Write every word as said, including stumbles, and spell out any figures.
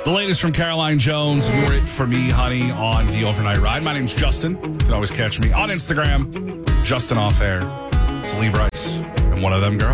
The latest from Caroline Jones. You're it for me, honey, on the overnight ride. My name's Justin. You can always catch me on Instagram, Justin Off Air. It's Lee Bryce and one of them girls.